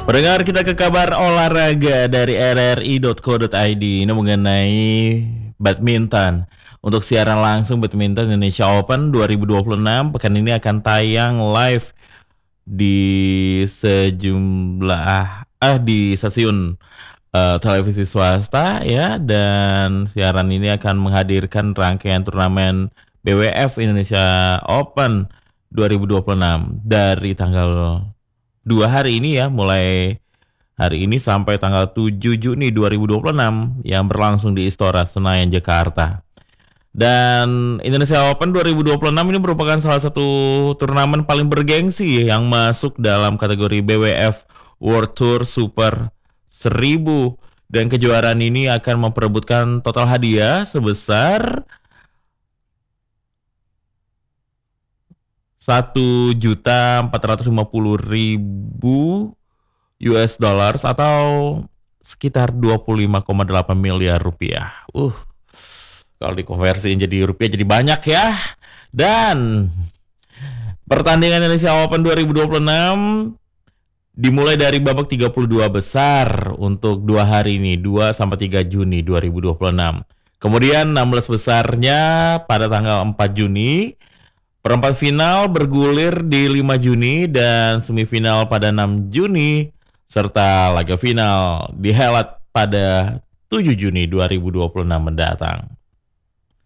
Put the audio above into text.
Pendengar, kita ke kabar olahraga dari rri.co.id. Ini mengenai badminton. Untuk siaran langsung badminton Indonesia Open 2026 pekan ini akan tayang live di di stasiun televisi swasta ya, dan siaran ini akan menghadirkan rangkaian turnamen BWF Indonesia Open 2026 dari tanggal 2 hari ini ya, mulai hari ini sampai tanggal 7 Juni 2026 yang berlangsung di Istora Senayan, Jakarta. Dan Indonesia Open 2026 ini merupakan salah satu turnamen paling bergengsi yang masuk dalam kategori BWF World Tour Super 1000. Dan kejuaraan ini akan memperebutkan total hadiah sebesar 1.450.000 US dollars atau sekitar 25,8 miliar rupiah. Kalau dikonversiin jadi rupiah jadi banyak ya. Dan pertandingan Indonesia Open 2026 dimulai dari babak 32 besar untuk 2 hari ini, 2 sampai 3 Juni 2026. Kemudian 16 besarnya pada tanggal 4 Juni. Perempat final bergulir di 5 Juni dan semifinal pada 6 Juni serta laga final dihelat pada 7 Juni 2026 mendatang.